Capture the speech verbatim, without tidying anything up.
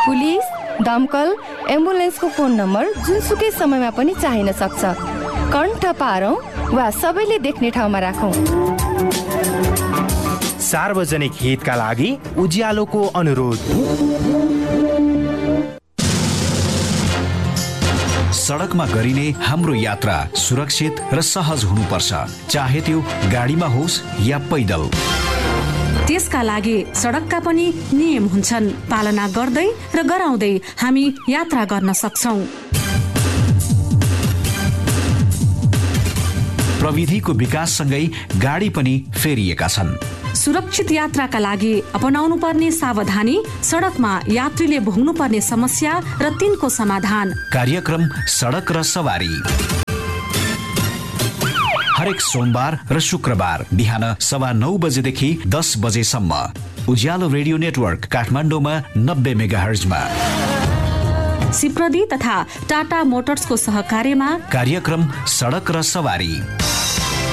Police, दमकल, एम्बुलेन्सको phone number जुनसुकै समयमा पनि चाहिन सक्छ। कण्ठ पारौँ वा सबैले देख्ने ठाउँमा राखौँ। सार्वजनिक हितका लागि उज्यालोको अनुरोध। सडकमा गरिने हाम्रो यात्रा सुरक्षित र सहज हुनुपर्छ, चाहे त्यो गाडीमा होस् या पैदल। त्यसका लागि सडकका पनि नियम हुन्छन्, पालना गर्दै र गराउँदै हामी यात्रा गर्न सक्छौं। प्रविधिको विकाससँगै गाडी पनि फेरिएका छन्। सुरक्षित यात्राका लागि अपनाउनु पर्ने सावधानी, सडकमा यात्रीले भोग्नु पर्ने समस्या र तिनको समाधान। कार्यक्रम सडक र सवारी हरेक सोमबार र शुक्रबार बिहान सवा नौ बजेदेखि दस बजेसम्म उज्यालो रेडियो नेटवर्क काठमाडौँमा नब्बे मेगाहर्जमा। सिप्रदी तथा टाटा मोटर्सको सहकार्यमा कार्यक्रम सडक र सवारी।